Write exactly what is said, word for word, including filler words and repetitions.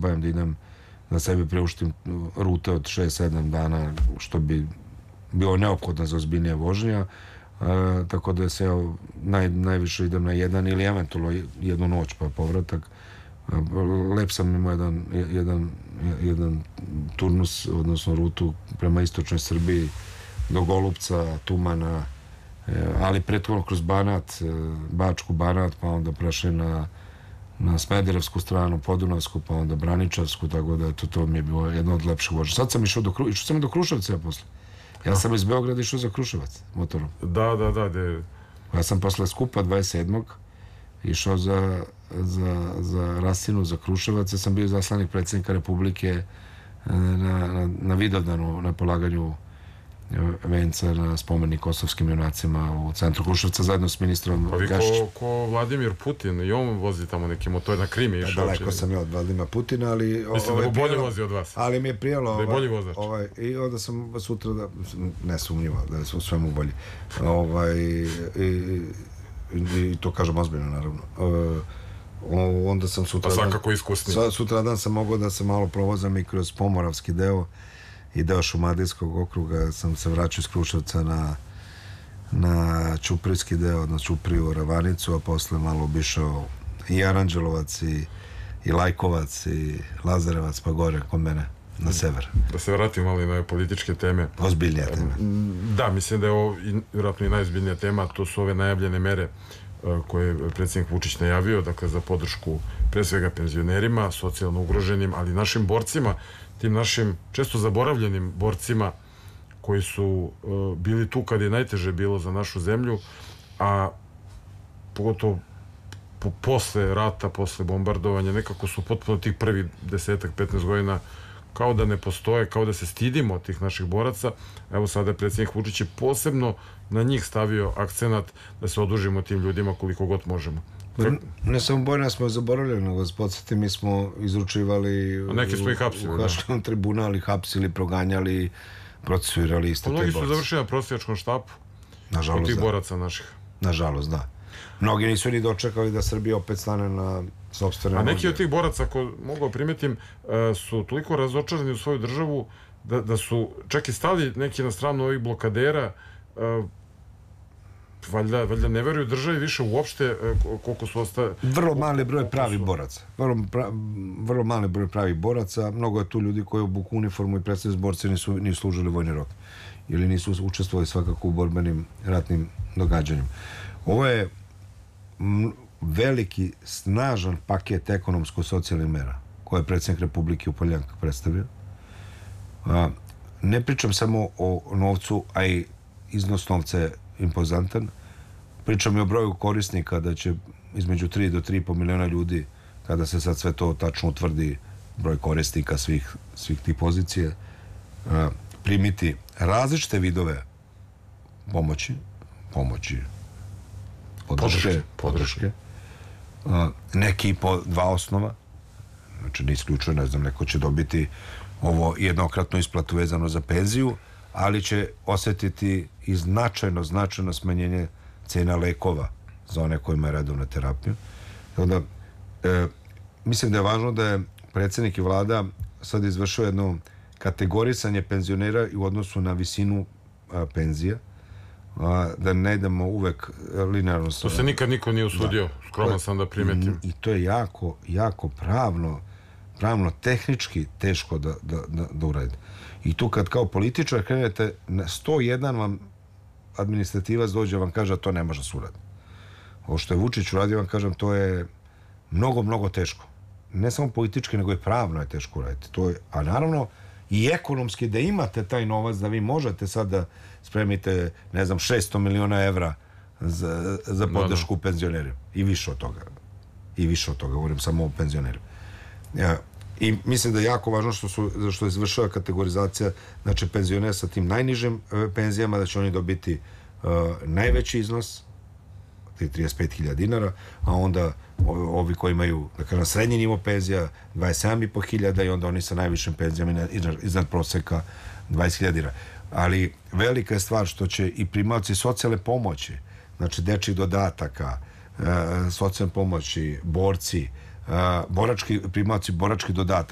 bavim, da idem da sebi priuštim rute od šest sedam dana, što bi bilo neophodno za ozbiljnije vožnja. Uh, tako da se ja naj, najviše idem na jedan ili eventualno jednu noć pa povratak. Uh, lep sam imao jedan, jedan, jedan turnus, odnosno rutu prema istočnoj Srbiji do Golupca, Tumana, uh, ali prethodno kroz Banat, uh, Bačku, Banat, pa onda prešli na, na Smederevsku stranu, Podunavsku, pa onda Braničavsku, tako da to, to mi je bilo jedno od lepših vožnja. Sad sam išao do, išao sam do Kruševca ja posle. Ja sam iz Beograda išao za Kruševac motorom. Da, da, da. De... Ja sam posle skupa dvadeset sedmog išao za, za, za Rasinu, za Kruševac. Ja sam bio zaslanik predsjednika Republike na, na, na Vidovdanu, na polaganju venca na spomenik kosovskim junacima u centru Kruševca zajedno s ministrom pa vi Gašićem. Ko, ko Vladimir Putin, i on vozi tamo neki motor na Krimi išao. Daleko sam ja od Vladimira Putina, ali... Mislim da je bolje vozi od vas. Ali mi je prijelo... Da je bolji vozač. Ovaj, I onda sam sutra, da, ne sumnjivo, da je u svemu bolji. Ovaj, i, i, i to kažem ozbiljno, naravno. O, onda sam sutra... Pa svakako iskusni. Sutra dan sam mogao da se malo provozam i kroz Pomoravski deo i deo Šumadijskog okruga. Sam se vraćao iz Kruševca na na Ćuprijski deo, na Ćupriju, Ravanicu, a posle malo obišao i Aranđelovac i, i Lajkovac i Lazarevac, pa gore kod mene na sever. Da se vratim malo i na političke teme. Ozbiljnija tema. Da, mislim da je ovo vjerojatno i najozbiljnija tema, to su ove najavljene mere koje je predsjednik Vučić najavio, dakle za podršku pre svega penzionerima, socijalno ugroženim, ali našim borcima, tim našim često zaboravljenim borcima koji su uh, bili tu kad je najteže bilo za našu zemlju, a pogotovo po, posle rata, posle bombardovanja, nekako su potpuno tih prvih desetak, petnaest godina kao da ne postoje, kao da se stidimo tih naših boraca. Evo sada je predsjednik Vučić je posebno na njih stavio akcenat da se odužimo tim ljudima koliko god možemo. Ne, ne samo bojna smo zaboravljeni, nego vas podsjeti, mi smo izručivali a neki smo ih hapsili, u Haškom tribunali, hapsili, proganjali, procesuirali iste te borce. Mnogi su završili na prosjačkom štapu. Nažalost, od tih da. boraca naših. Nažalost, da. Mnogi nisu ni dočekali da Srbija opet stane na sopstvene noge. A neki noge. od tih boraca, ako mogu primetim, su toliko razočarani u svoju državu da, da su čak i stali neki na stranu ovih blokadera, valjda, valjda ne veruju državi više uopšte koliko su ostali. Vrlo mali broj pravih boraca. Vrlo, pra, vrlo mali broj pravih boraca. Mnogo je tu ljudi koji obuku uniformu i predstavljaju borci nisu, nisu služili vojni rok. Ili nisu učestvovali svakako u borbenim ratnim događanjima. Ovo je veliki, snažan paket ekonomsko-socijalnih mera koje je predsjednik Republike u Poljankah predstavio. A, ne pričam samo o novcu, a i iznos novca je impozantan. Pričam i o broju korisnika, da će između tri do tri i po miliona ljudi, kada se sad sve to tačno utvrdi, broj korisnika svih, svih tih pozicija, a, primiti različite vidove pomoći, pomoći, podrške, podrške, a, neki po dva osnova, znači ne isključuje, ne znam, neko će dobiti ovo jednokratnu isplatu vezano za penziju, ali će osjetiti i značajno, značajno smanjenje cena lekova za one kojima je redovna terapija. Onda, e, mislim da je važno da je predsjednik i vlada sad izvršio jedno kategorisanje penzionera i u odnosu na visinu a, penzija, a, da ne idemo uvek linearno. To se nikad niko nije usudio, skroman sam da primetim. I, i to je jako, jako pravno, pravno, tehnički teško da, da, da, da uradite. I tu kad kao političar krenete, na sto jedan vam administrativac dođe, vam kaže, a to ne može se uraditi. Ovo što je Vučić uradio, vam kažem, to je mnogo, mnogo teško. Ne samo politički, nego i pravno je teško uraditi. To je, a naravno, i ekonomski da imate taj novac, da vi možete sad da spremite, ne znam, šesto miliona evra za, za podršku penzionerima. I više od toga. I više od toga, govorim samo o penzionerima. Ja, i mislim da je jako važno što, su, što je izvršila kategorizacija, znači penzionera sa tim najnižim e, penzijama, da će oni dobiti e, najveći iznos, trideset pet hiljada dinara, a onda o, ovi koji imaju, da kažem, srednji nivo penzija dvadeset sedam i po hiljada i onda oni sa najvišim penzijama iznad, iznad proseka dvadeset hiljada dinara. Ali velika je stvar što će i primaoci socijalne pomoći, znači dečjih dodataka, e, socijalne pomoći, borci, Uh, borački, primaoci borački dodatak,